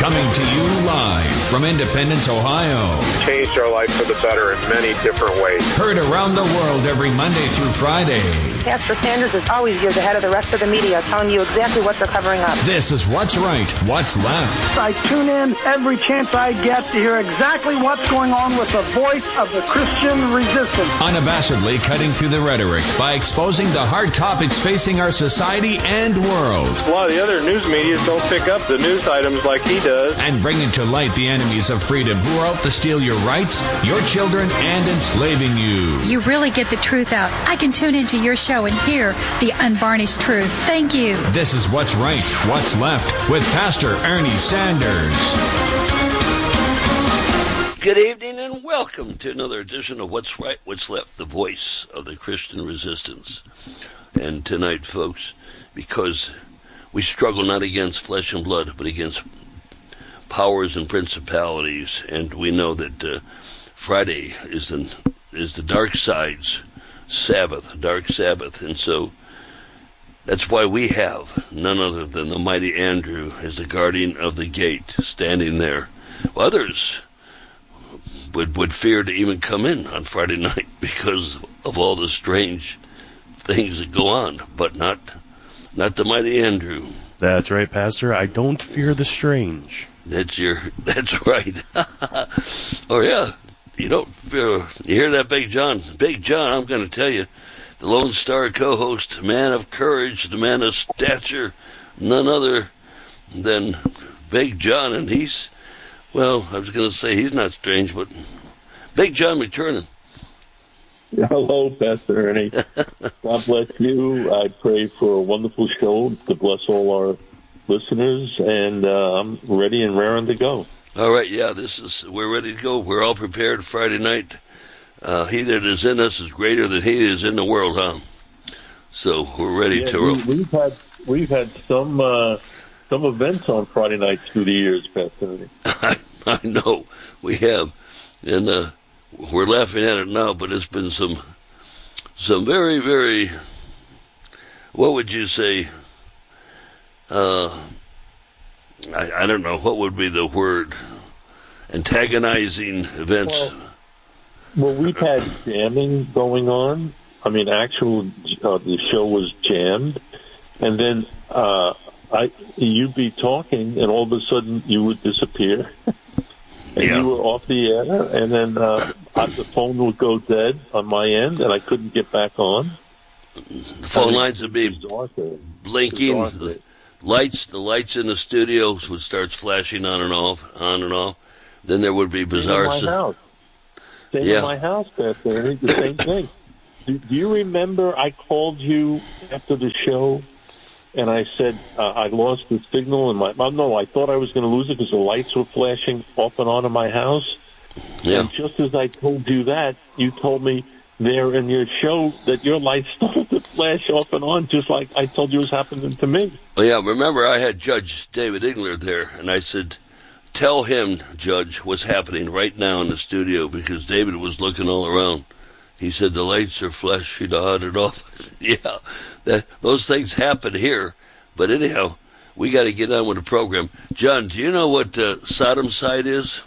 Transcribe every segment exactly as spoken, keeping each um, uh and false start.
Coming to you live from Independence, Ohio. Changed our life for the better in many different ways. Heard around the world every Monday through Friday. Pastor Sanders is always years ahead of the rest of the media, telling you exactly what they're covering up. This is What's Right, What's Left. I tune in every chance I get to hear exactly what's going on with the voice of the Christian resistance. Unabashedly cutting through the rhetoric by exposing the hard topics facing our society and world. A lot of the other news media don't pick up the news items like he does. And bringing to light the enemies of freedom who are out to steal your rights, your children, and enslaving you. You really get the truth out. I can tune into your show and hear the unvarnished truth. Thank you. This is What's Right, What's Left with Pastor Ernie Sanders. Good evening and welcome to another edition of What's Right, What's Left, the voice of the Christian resistance. And tonight, folks, because we struggle not against flesh and blood, but against powers and principalities, and we know that uh, Friday is the, is the dark side's Sabbath, dark Sabbath, and so that's why we have none other than the mighty Andrew as the guardian of the gate, standing there. Others would would fear to even come in on Friday night because of all the strange things that go on, but not not the mighty Andrew. That's right, Pastor. I don't fear the strange. That's your. That's right. Oh yeah, you don't fear. You hear that, Big John? Big John, I'm going to tell you. The Lone Star co-host, man of courage, the man of stature, none other than Big John, and he's, well, I was going to say he's not strange, but Big John McTurnan. Hello, Pastor Ernie. God bless you. I pray for a wonderful show to bless all our listeners, and uh, I'm ready and raring to go. All right, yeah, this is, we're ready to go. We're all prepared Friday night. Uh, he that is in us is greater than he is in the world, huh? So we're ready yeah, to. We, we've had we've had some uh, some events on Friday nights through the years, Pastor. I, I know we have, and uh, we're laughing at it now. But it's been some some very very. What would you say? Uh, I, I don't know what would be the word. Antagonizing events. Well, Well, we've had jamming going on. I mean, actual, uh, the show was jammed. And then uh, I, you'd be talking, and all of a sudden you would disappear. and yeah. you were off the air, and then uh, the phone would go dead on my end, and I couldn't get back on. The phone lines would be blinking. The lights, the lights in the studios would start flashing on and off, on and off. Then there would be bizarre... In my house. Same yeah. in my house, Pastor Ernie, the same thing. Do, do you remember I called you after the show and I said uh, I lost the signal in my... Oh, no, I thought I was going to lose it because the lights were flashing off and on in my house. Yeah. And just as I told you that, you told me there in your show that your lights started to flash off and on just like I told you was happening to me. Well, yeah, remember I had Judge David Engler there, and I said... Tell him, Judge, what's happening right now in the studio, because David was looking all around. He said the lights are flashing on and off. yeah, that, those things happen here. But anyhow, we got to get on with the program. John, do you know what uh, Sodomcide is?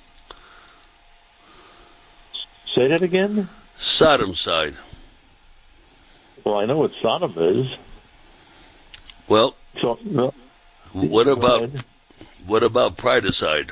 Say that again? Sodomcide. Well, I know what Sodom is. Well, so, no. what about... What about pridicide?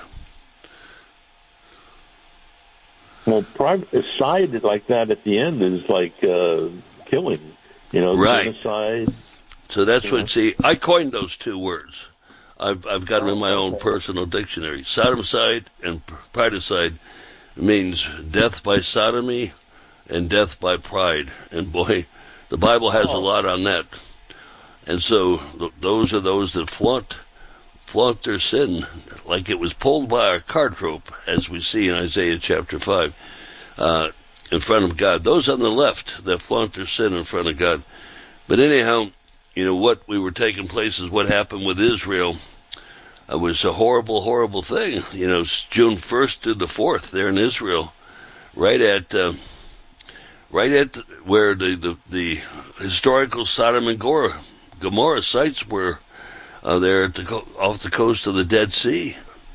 Well, pridicide like that at the end is like uh, killing, you know, right. genocide. So that's what, know? see, I coined those two words. I've I've got them in my own personal dictionary. Sodomcide and pridicide means death by sodomy and death by pride. And boy, the Bible has oh. a lot on that. And so th- those are those that flaunt flaunt their sin like it was pulled by a cart rope, as we see in Isaiah chapter five, uh, in front of God. Those on the left that flaunt their sin in front of God. But anyhow, you know, what we were taking place is what happened with Israel. It was a horrible, horrible thing. You know, June first to the fourth there in Israel, right at, uh, right at the, where the, the, the historical Sodom and Gomorrah, Gomorrah sites were. Uh, there at the co- off the coast of the Dead Sea,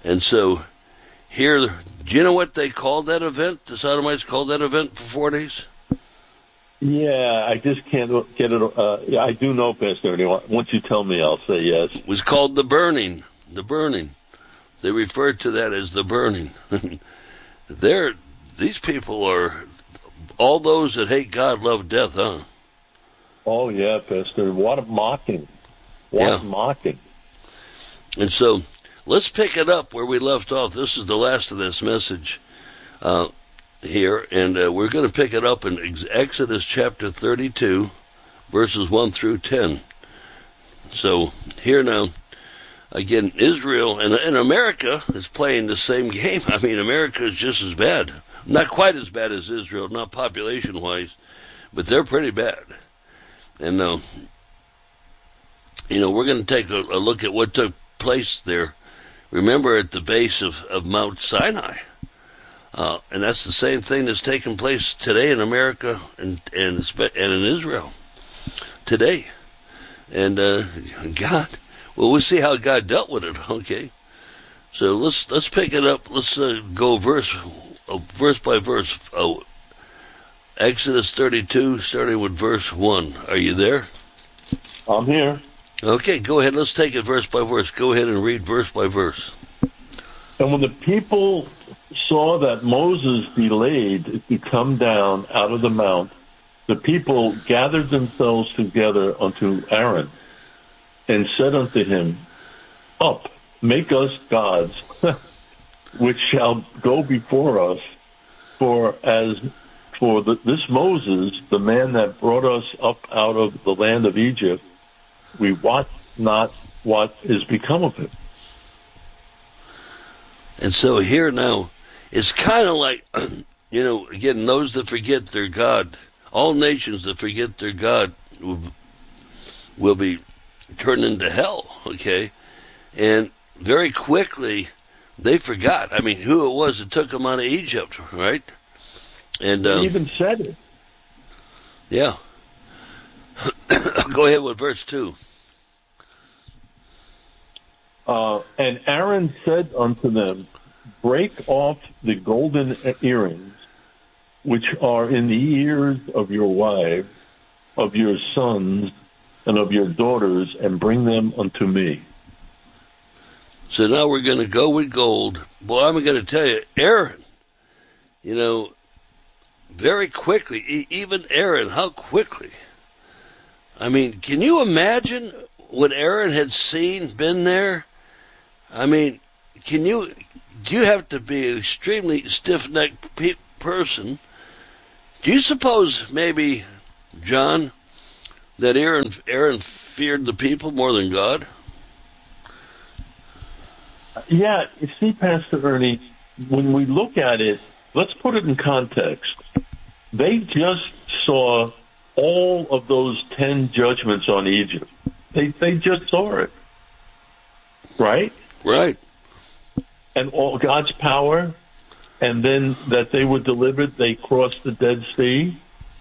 And so here, do you know what they called that event? The Sodomites called that event for four days? Yeah, I just can't get it. Uh, yeah, I do know, Pastor Ernie. Once you tell me, I'll say yes. It was called the burning. The burning. They referred to that as the burning. They're, these people are, all those that hate God love death, huh? Oh, yeah, Pastor. What a mocking. What Yeah. a mocking. And so, let's pick it up where we left off. This is the last of this message uh, here, and uh, we're going to pick it up in Ex- Exodus chapter thirty-two, verses one through ten. So, here now, again, Israel and, and America is playing the same game. I mean, America is just as bad. Not quite as bad as Israel, not population-wise, but they're pretty bad. And, uh, you know, we're going to take a, a look at what took place there. Remember, at the base of, of Mount Sinai. Uh, and that's the same thing that's taking place today in America and, and, and in Israel today. And uh, God, well, we'll see how God dealt with it, okay? So let's let's pick it up. Let's uh, go verse uh, verse by verse. Uh, Exodus thirty-two, starting with verse one. Are you there? I'm here. Okay, go ahead. Let's take it verse by verse. Go ahead and read verse by verse. And when the people saw that Moses delayed to come down out of the mount, the people gathered themselves together unto Aaron and said unto him, Up, make us gods, which shall go before us. For as for the, this Moses, the man that brought us up out of the land of Egypt, we wot not what is become of him. And so here now, it's kind of like, you know, again, those that forget their God, all nations that forget their God will, will be turned into hell, okay? And very quickly, they forgot. I mean, who it was that took them out of Egypt, right? And um, He even said it. Yeah. Go ahead with verse two. Uh, and Aaron said unto them, Break off the golden earrings, which are in the ears of your wives, of your sons, and of your daughters, and bring them unto me. So now we're going to go with gold. Boy, I'm going to tell you, Aaron, you know, very quickly, e- even Aaron, how quickly. I mean, can you imagine what Aaron had seen, been there? I mean, can you, do you have to be an extremely stiff-necked pe- person? Do you suppose maybe, John, that Aaron, Aaron feared the people more than God? Yeah, you see, Pastor Ernie, when we look at it, let's put it in context. They just saw all of those ten judgments on Egypt. They they just saw it, right? Right. And all God's power, and then that they were delivered, they crossed the Dead Sea,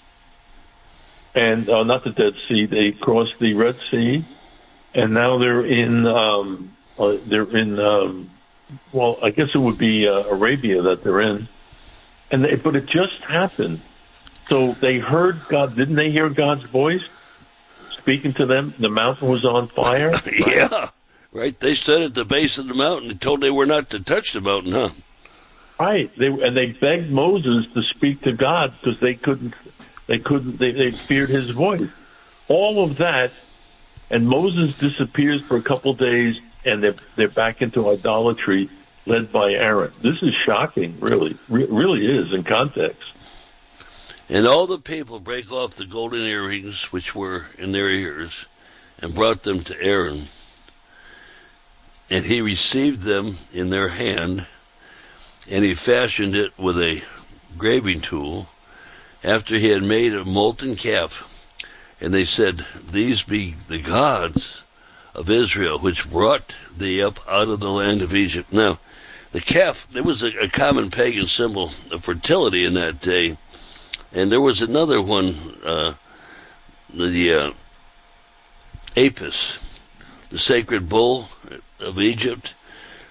and uh, not the Dead Sea, they crossed the Red Sea, and now they're in um, uh, they're in um, well, I guess it would be uh, Arabia that they're in, and they, but it just happened. So they heard God. Didn't they hear God's voice speaking to them? The mountain was on fire. Right? Yeah, right. They stood at the base of the mountain and told they were not to touch the mountain, huh? Right. They and they begged Moses to speak to God because they couldn't. They couldn't. They, they feared his voice. All of that, and Moses disappears for a couple days, and they're they're back into idolatry, led by Aaron. This is shocking, really. Re- really is in context. And all the people break off the golden earrings which were in their ears, and brought them to Aaron. And he received them in their hand, and he fashioned it with a graving tool, after he had made a molten calf. And they said, These be the gods of Israel, which brought thee up out of the land of Egypt. Now, the calf, there was a, a common pagan symbol of fertility in that day. And there was another one, uh, the uh, Apis, the sacred bull of Egypt.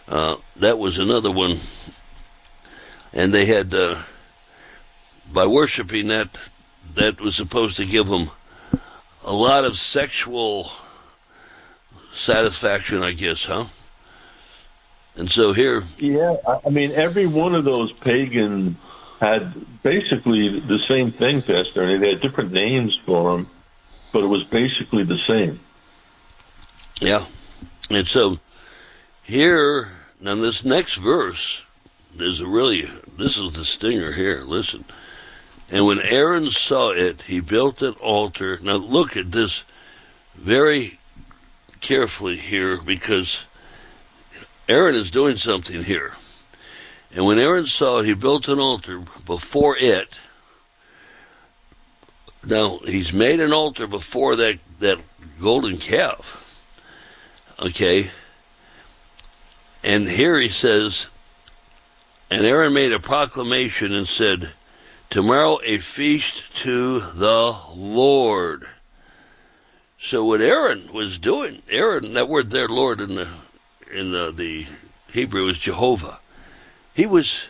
Uh, that was another one. And they had, uh, by worshiping that, that was supposed to give them a lot of sexual satisfaction, I guess, huh? And so here... Yeah, I mean, every one of those pagans had basically the same thing, Pastor, and they had different names for them, but it was basically the same. Yeah. And so here, now this next verse, there's a really, this is the stinger here, listen. And when Aaron saw it, he built an altar. Now look at this very carefully here, because Aaron is doing something here. And when Aaron saw it, he built an altar before it. Now, he's made an altar before that, that golden calf. Okay? And here he says, and Aaron made a proclamation and said, tomorrow a feast to the Lord. So what Aaron was doing, Aaron, that word there, Lord, in the in the, the Hebrew is Jehovah. He was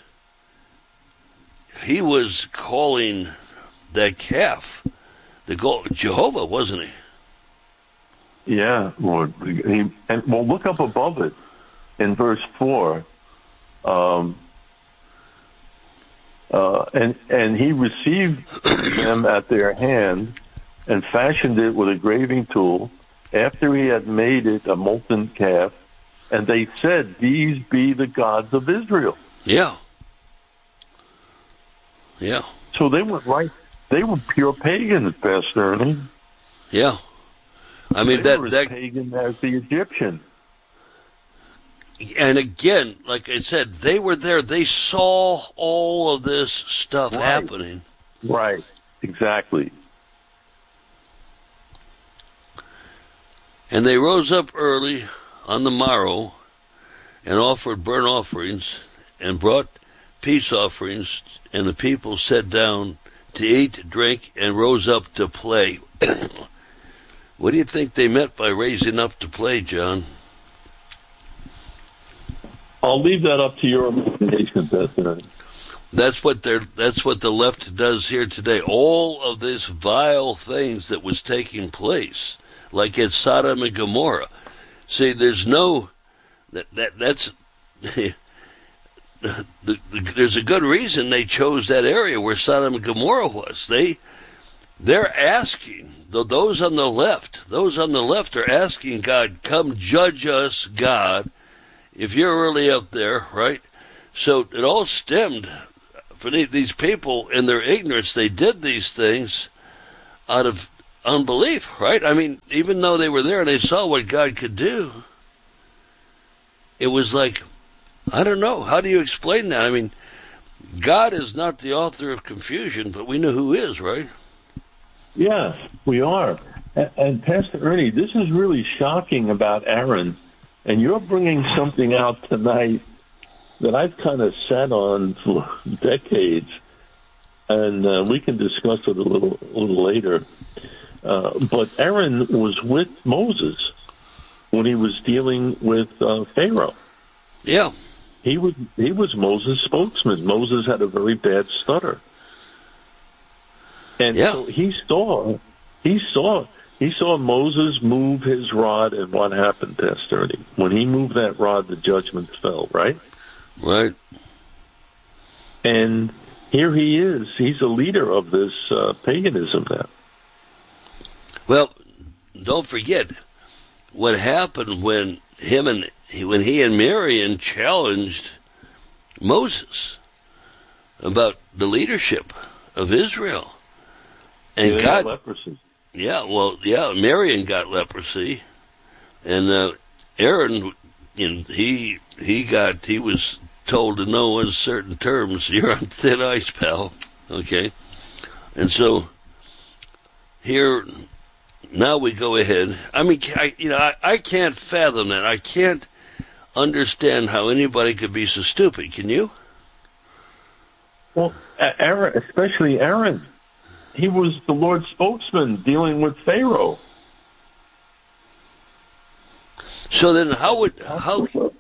he was calling that calf the gold, Jehovah, wasn't he? Yeah, Lord. He, and well, look up above it in verse four. Um, uh, and and he received them at their hand and fashioned it with a graving tool. After he had made it a molten calf, and they said, "These be the gods of Israel." Yeah. Yeah. So they were right. They were pure pagans, Pastor Ernie. Yeah. I mean, they that, were as that pagan as the Egyptian. And again, like I said, they were there. They saw all of this stuff Right. happening. Right. Exactly. And they rose up early on the morrow and offered burnt offerings and brought peace offerings, and the people sat down to eat, drink, and rose up to play. What do you think they meant by raising up to play, John? I'll leave that up to your imagination, Pastor. That's what they're, that's what the left does here today. All of this vile things that was taking place, like at Sodom and Gomorrah. See, there's no that that that's the, the, the, there's a good reason they chose that area where Sodom and Gomorrah was. They they're asking those on the left, those on the left are asking God, come judge us, God, if you're really up there, right? So it all stemmed for these people in their ignorance. They did these things out of unbelief, right? I mean, even though they were there and they saw what God could do, it was like, I don't know, how do you explain that? I mean, God is not the author of confusion, but we know who is, right? Yes, we are. And, and Pastor Ernie, this is really shocking about Aaron, and you're bringing something out tonight that I've kind of sat on for decades, and uh, we can discuss it a little, a little later. Uh, but Aaron was with Moses when he was dealing with uh, Pharaoh. Yeah. He was he was Moses' spokesman. Moses had a very bad stutter. And yeah. so he saw he saw he saw Moses move his rod, and what happened, Pastor Ernie? When he moved that rod, the judgment fell, right? Right. And here he is. He's a leader of this uh, paganism now. Well, don't forget what happened when him and when he and Miriam challenged Moses about the leadership of Israel, and yeah, God, leprosy. Yeah, well, yeah, Miriam got leprosy, and uh, Aaron, you know, he he got he was told in no uncertain terms, "You're on thin ice, pal." Okay, and so here. Now we go ahead. I mean, I, you know, I, I can't fathom that. I can't understand how anybody could be so stupid. Can you? Well, Aaron, especially Aaron, he was the Lord's spokesman dealing with Pharaoh. So then, how would how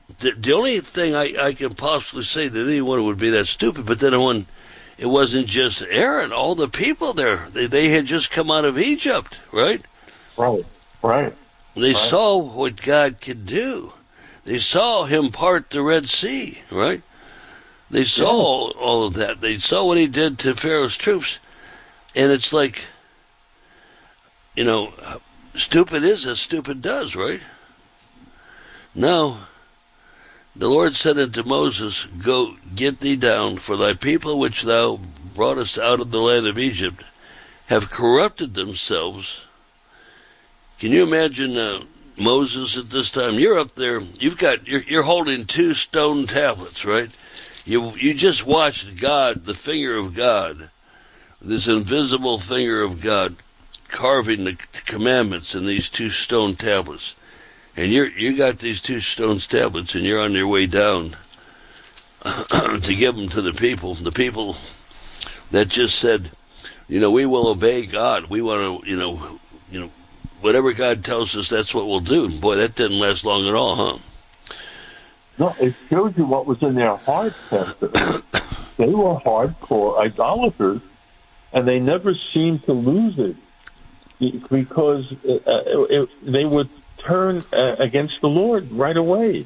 the, the only thing I, I can possibly say that anyone would be that stupid, but then when it wasn't just Aaron, all the people there, they, they had just come out of Egypt, right? Right, right. They right. saw what God could do. They saw him part the Red Sea, right? They saw yeah. all, all of that. They saw what he did to Pharaoh's troops. And it's like, you know, stupid is as stupid does, right? Now, the Lord said unto Moses, Go, get thee down, for thy people which thou broughtest out of the land of Egypt have corrupted themselves. Can you imagine uh, Moses at this time? You're up there, you've got, you're, you're holding two stone tablets, right? You, you just watched God, the finger of God, this invisible finger of God, carving the commandments in these two stone tablets. And you're, you got these two stone tablets, and you're on your way down to give them to the people. The people that just said, you know, we will obey God. We want to, you know, you know, whatever God tells us, that's what we'll do. Boy, that didn't last long at all, huh? No, it shows you what was in their hearts, Pastor. They were hardcore idolaters, and they never seemed to lose it because uh, it, they would turn uh, against the Lord right away.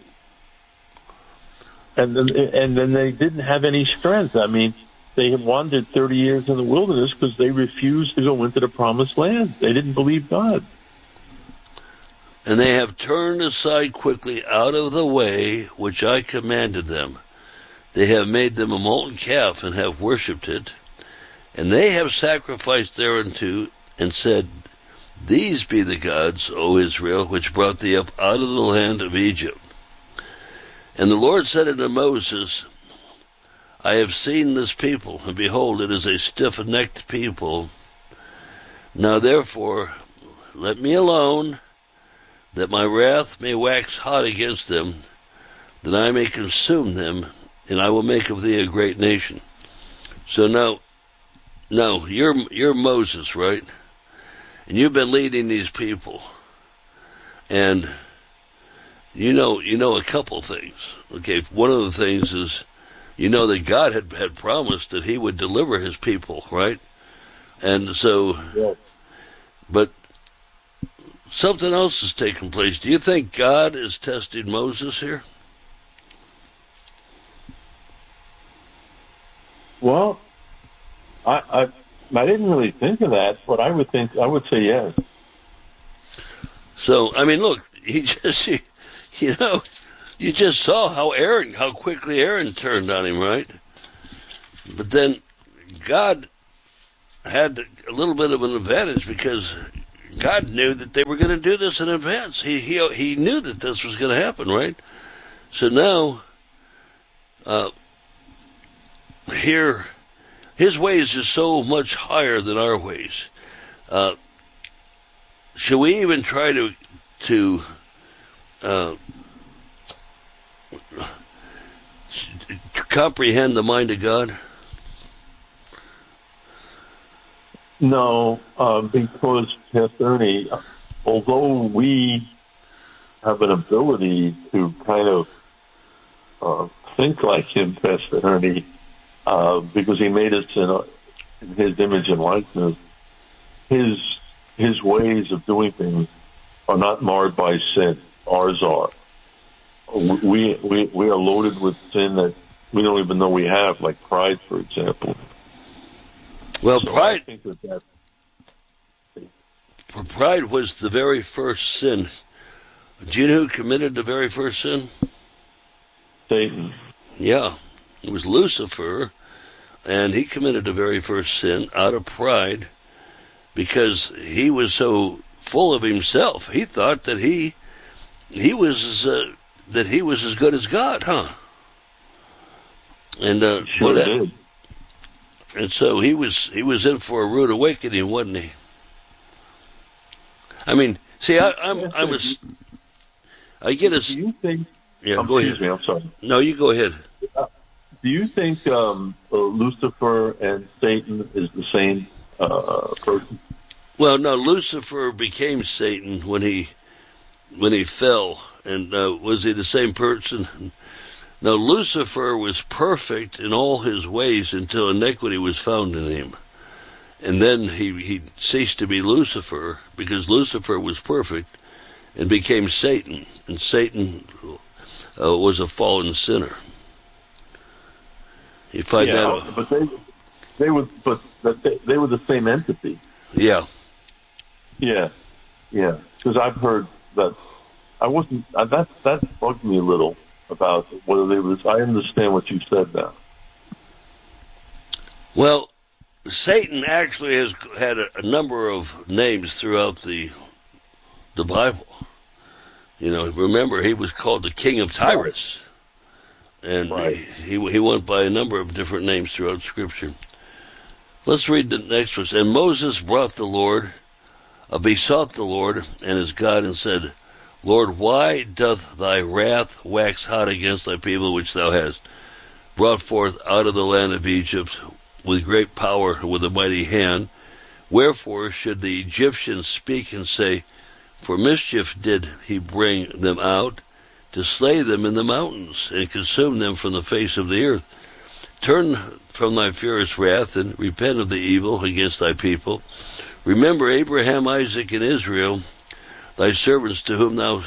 And then, and then they didn't have any strength. I mean, they had wandered thirty years in the wilderness because they refused to go into the promised land. They didn't believe God. And they have turned aside quickly out of the way which I commanded them. They have made them a molten calf and have worshipped it. And they have sacrificed thereunto and said, These be the gods, O Israel, which brought thee up out of the land of Egypt. And the Lord said unto Moses, I have seen this people, and behold, it is a stiff-necked people. Now therefore, let me alone, that my wrath may wax hot against them, that I may consume them, and I will make of thee a great nation. So now, now you're you're Moses, right? And you've been leading these people, and you know you know a couple things. Okay, one of the things is you know that God had had promised that He would deliver His people, right? And so, yes. But something else is taking place. Do you think God is testing Moses here? Well, I, I I didn't really think of that, but I would think I would say yes. So I mean, look, he just he, you know, you just saw how Aaron, how quickly Aaron turned on him, right? But then God had a little bit of an advantage because God knew that they were going to do this in advance. He he he knew that this was going to happen, right? So now, uh, here, His ways are so much higher than our ways. Uh, should we even try to to uh, comprehend the mind of God? No, uh, because, Pastor Ernie, although we have an ability to kind of uh, think like Him, Pastor Ernie, uh, because He made us in, a, in His image and likeness, His His ways of doing things are not marred by sin. Ours are. We we we are loaded with sin that we don't even know we have, like pride, for example. Well, so pride. I think that that, pride was the very first sin. Do you know who committed the very first sin? Satan. Yeah, it was Lucifer, and he committed the very first sin out of pride because he was so full of himself. He thought that he he was uh, that he was as good as God, huh? And uh, sure what, did. And so he was he was in for a rude awakening, wasn't he? I mean, see, I, I'm I'm a, I get a. Do you think? Yeah, um, go excuse ahead. Me, I'm sorry. No, you go ahead. Uh, do you think um, uh, Lucifer and Satan is the same uh, person? Well, no. Lucifer became Satan when he when he fell. And uh, was he the same person? No, Lucifer was perfect in all his ways until iniquity was found in him. And then he, he ceased to be Lucifer because Lucifer was perfect and became Satan. And Satan uh, was a fallen sinner. You find yeah, that? But they, they were, but they, they were the same entity. Yeah. Yeah, yeah. Because I've heard that. I wasn't. Uh, that that bugged me a little about whether they was. I understand what you said now. Well, Satan actually has had a, a number of names throughout the the Bible. You know, remember he was called the King of Tyrus, and right. he, he he went by a number of different names throughout Scripture. Let's read the next one. And Moses brought the Lord, uh, besought the Lord and his God, and said, Lord, why doth thy wrath wax hot against thy people which thou hast brought forth out of the land of Egypt with great power, with a mighty hand? Wherefore should the Egyptians speak and say, for mischief did he bring them out, to slay them in the mountains, and consume them from the face of the earth? Turn from thy furious wrath, and repent of the evil against thy people. Remember Abraham, Isaac, and Israel, thy servants, to whom thou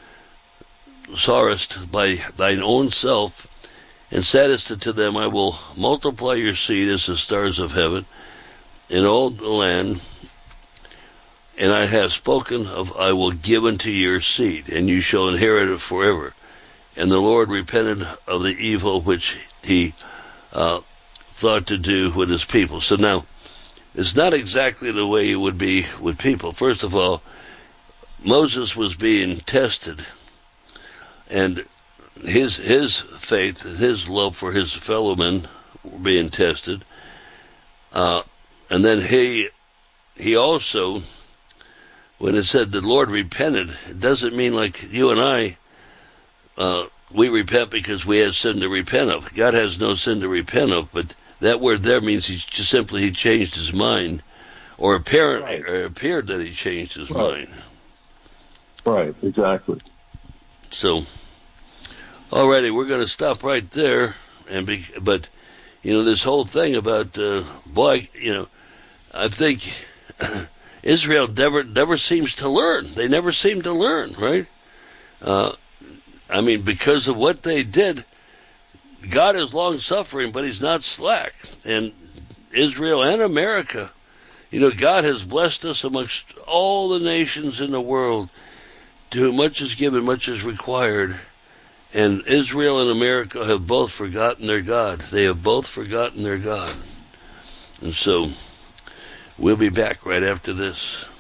sawest by thine own self, and saidst unto them, I will multiply your seed as the stars of heaven in all the land, and I have spoken of I will give unto your seed, and you shall inherit it forever. And the Lord repented of the evil which he uh, thought to do with his people. So now, it's not exactly the way it would be with people. First of all, Moses was being tested, and his his faith, his love for his fellow men were being tested. Uh, and then he he also, when it said the Lord repented, it doesn't mean like you and I, uh, we repent because we have sin to repent of. God has no sin to repent of, but that word there means he just simply he changed his mind, or apparently right. or appeared that he changed his right. mind. Right, exactly. So, alrighty, we're going to stop right there, and be, but you know this whole thing about uh, boy, you know, I think Israel never never seems to learn. They never seem to learn, right? Uh, I mean, because of what they did, God is long-suffering, but he's not slack. And Israel and America, you know, God has blessed us amongst all the nations in the world. To whom much is given, much is required. And Israel and America have both forgotten their God. They have both forgotten their God. And so, we'll be back right after this.